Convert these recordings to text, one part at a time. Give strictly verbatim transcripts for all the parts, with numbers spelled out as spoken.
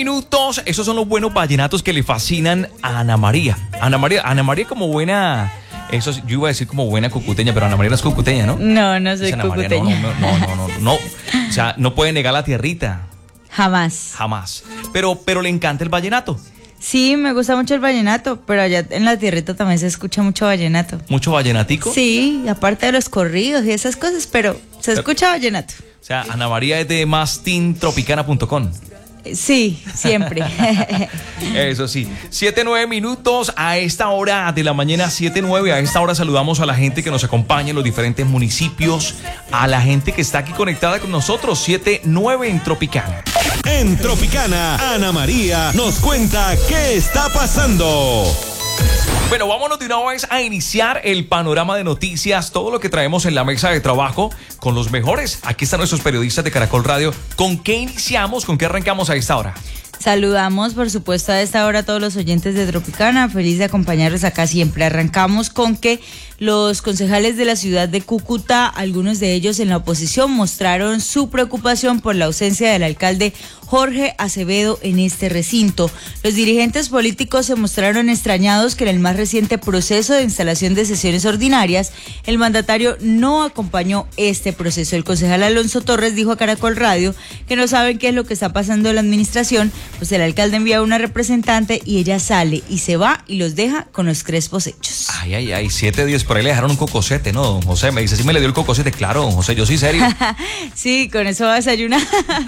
Minutos, esos son los buenos vallenatos que le fascinan a Ana María. Ana María, Ana María como buena, eso yo iba a decir como buena cucuteña, pero Ana María no es cucuteña, ¿no? No, no soy Ana María, cucuteña. no, no, no, no, no, no, o sea, no puede negar la tierrita. Jamás. Jamás. Pero, pero le encanta el vallenato. Sí, me gusta mucho el vallenato, pero allá en la tierrita también se escucha mucho vallenato. ¿Mucho vallenatico? Sí, aparte de los corridos y esas cosas, pero se escucha vallenato. O sea, Ana María es de más team tropicana punto com. Sí, siempre. Eso sí, siete, nueve minutos a esta hora de la mañana, siete, nueve. A esta hora saludamos a la gente que nos acompaña en los diferentes municipios, a la gente que está aquí conectada con nosotros, siete, nueve en Tropicana. En Tropicana, Ana María nos cuenta qué está pasando. Bueno, vámonos de una vez a iniciar el panorama de noticias, todo lo que traemos en la mesa de trabajo con los mejores. Aquí están nuestros periodistas de Caracol Radio. ¿Con qué iniciamos? ¿Con qué arrancamos a esta hora? Saludamos, por supuesto, a esta hora a todos los oyentes de Tropicana. Feliz de acompañarlos acá siempre. Arrancamos con que los concejales de la ciudad de Cúcuta, algunos de ellos en la oposición, mostraron su preocupación por la ausencia del alcalde Jorge Acevedo en este recinto. Los dirigentes políticos se mostraron extrañados que en el más reciente proceso de instalación de sesiones ordinarias, el mandatario no acompañó este proceso. El concejal Alonso Torres dijo a Caracol Radio que no saben qué es lo que está pasando en la administración, pues el alcalde envía a una representante y ella sale y se va y los deja con los crespos hechos. Ay, ay, ay, siete, diez, por ahí le dejaron un cocosete, ¿no, don José? Me dice, sí me le dio el cocosete. Claro, don José, yo sí, serio. Sí, con eso va a desayunar.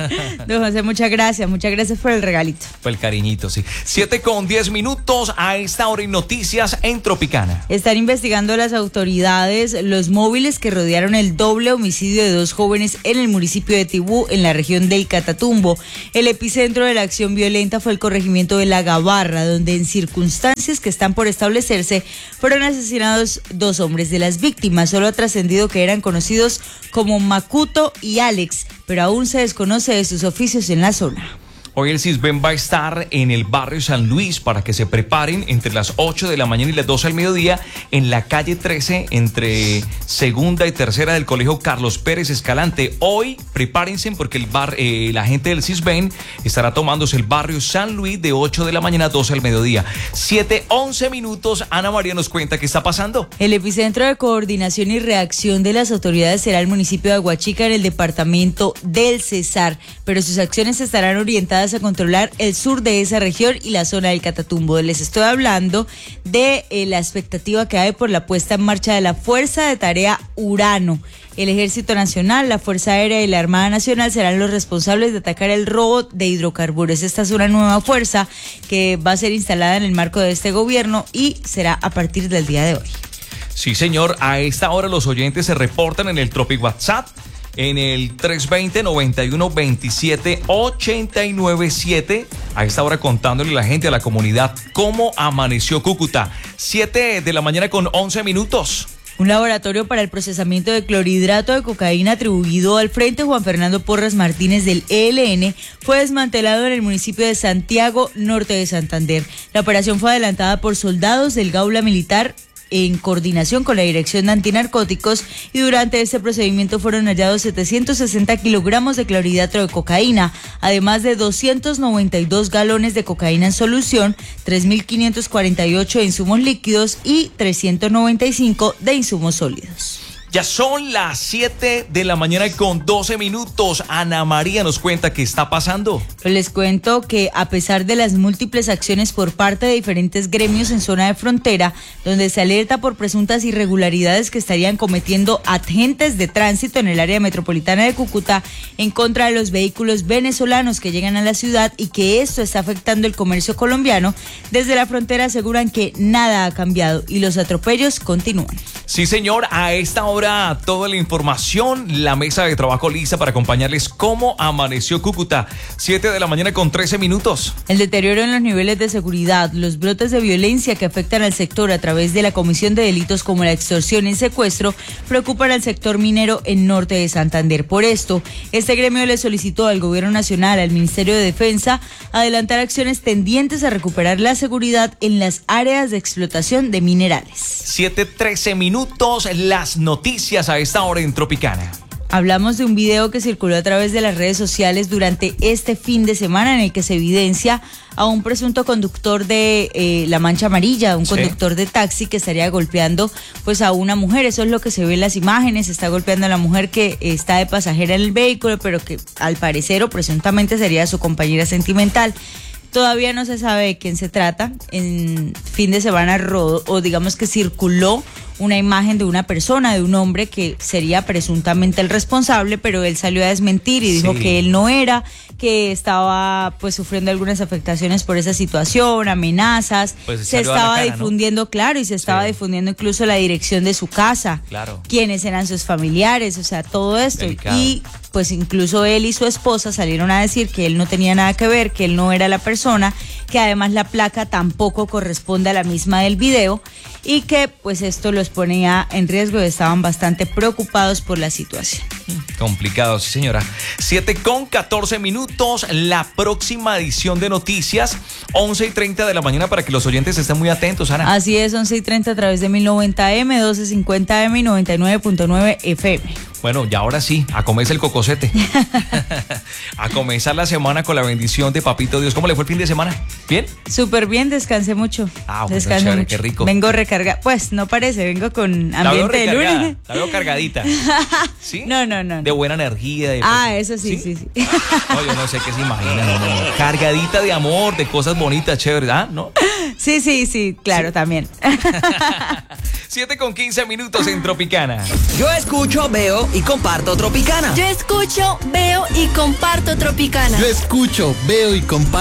Don José, muchas gracias, muchas gracias por el regalito. Por el cariñito, sí. siete con diez minutos a esta hora en noticias en Tropicana. Están investigando las autoridades los móviles que rodearon el doble homicidio de dos jóvenes en el municipio de Tibú, en la región del Catatumbo. El epicentro de la acción violenta fue el corregimiento de La Gabarra, donde en circunstancias que están por establecerse fueron asesinados dos hombres. De las víctimas solo ha trascendido que eran conocidos como Macuto y Alex, pero aún se desconoce de sus oficios en la zona. Hoy el CISBEN va a estar en el barrio San Luis para que se preparen entre las ocho de la mañana y las doce del mediodía en la calle trece entre segunda y tercera del colegio Carlos Pérez Escalante. Hoy prepárense porque el bar, eh, la gente del CISBEN estará tomándose el barrio San Luis de ocho de la mañana a doce del mediodía. siete, once minutos. Ana María nos cuenta qué está pasando. El epicentro de coordinación y reacción de las autoridades será el municipio de Aguachica, en el departamento del Cesar, pero sus acciones estarán orientadas a controlar el sur de esa región y la zona del Catatumbo. Les estoy hablando de eh, la expectativa que hay por la puesta en marcha de la Fuerza de Tarea Urano. El Ejército Nacional, la Fuerza Aérea y la Armada Nacional serán los responsables de atacar el robo de hidrocarburos. Esta es una nueva fuerza que va a ser instalada en el marco de este gobierno y será a partir del día de hoy. Sí, señor. A esta hora los oyentes se reportan en el Tropic WhatsApp en el tres dos cero, nueve uno dos siete, ocho nueve siete. A esta hora contándole a la gente, a la comunidad, cómo amaneció Cúcuta. siete de la mañana con once minutos. Un laboratorio para el procesamiento de clorhidrato de cocaína atribuido al Frente Juan Fernando Porras Martínez del E L N fue desmantelado en el municipio de Santiago, norte de Santander. La operación fue adelantada por soldados del Gaula Militar en coordinación con la Dirección de Antinarcóticos, y durante este procedimiento fueron hallados setecientos sesenta kilogramos de clorhidrato de cocaína, además de doscientos noventa y dos galones de cocaína en solución, tres mil quinientos cuarenta y ocho de insumos líquidos y trescientos noventa y cinco de insumos sólidos. Ya son las siete de la mañana con doce minutos. Ana María nos cuenta qué está pasando. Pues les cuento que a pesar de las múltiples acciones por parte de diferentes gremios en zona de frontera, donde se alerta por presuntas irregularidades que estarían cometiendo agentes de tránsito en el área metropolitana de Cúcuta en contra de los vehículos venezolanos que llegan a la ciudad y que esto está afectando el comercio colombiano, desde la frontera aseguran que nada ha cambiado y los atropellos continúan. Sí, señor, a esta hora toda la información, la mesa de trabajo lista para acompañarles cómo amaneció Cúcuta. siete de la mañana con trece minutos. El deterioro en los niveles de seguridad, los brotes de violencia que afectan al sector a través de la comisión de delitos como la extorsión y secuestro preocupan al sector minero en norte de Santander. Por esto, este gremio le solicitó al Gobierno Nacional, al Ministerio de Defensa, adelantar acciones tendientes a recuperar la seguridad en las áreas de explotación de minerales. siete, trece minutos, las noticias a esta hora en Tropicana. Hablamos de un video que circuló a través de las redes sociales durante este fin de semana en el que se evidencia a un presunto conductor de eh, la Mancha Amarilla, un sí. conductor de taxi que estaría golpeando pues a una mujer. Eso es lo que se ve en las imágenes. Está golpeando a la mujer que está de pasajera en el vehículo, pero que al parecer o presuntamente sería su compañera sentimental. Todavía no se sabe de quién se trata. En fin de semana rodó, o digamos que circuló una imagen de una persona, de un hombre que sería presuntamente el responsable, pero él salió a desmentir y dijo sí. que él no era, que estaba pues sufriendo algunas afectaciones por esa situación, amenazas, pues se estaba cara, difundiendo, ¿no? Claro, y se estaba sí. difundiendo incluso la dirección de su casa, claro. quiénes eran sus familiares, o sea, todo esto. Delicado. Y pues incluso él y su esposa salieron a decir que él no tenía nada que ver, que él no era la persona, que además la placa tampoco corresponde a la misma del video y que pues esto los ponía en riesgo y estaban bastante preocupados por la situación. Complicado, sí señora. siete con catorce minutos, la próxima edición de noticias, once y treinta de la mañana, para que los oyentes estén muy atentos, Ana. Así es, once y treinta a través de mil noventa eme, doce cincuenta eme y noventa y nueve punto nueve efe eme. Bueno, y ahora sí, a comerse el cocosete. A comenzar la semana con la bendición de Papito Dios. ¿Cómo le fue el fin de semana? ¿Bien? Súper bien, descansé mucho. Ah, bueno, descansé chévere, mucho. Qué rico. Vengo recargada, pues no parece, vengo con ambiente de lunes. La veo cargadita. ¿Sí? No, no, no. De buena energía. De ah, eso sí, sí, sí, sí. No, yo no sé qué se imagina. No, no, no. Cargadita de amor, de cosas bonitas, chéveres. ¿Ah? ¿No? Sí, sí, sí, claro, sí. También. siete con quince minutos en Tropicana. Yo escucho, veo y comparto Tropicana. Yo escucho, veo y comparto Tropicana. Yo escucho, veo y comparto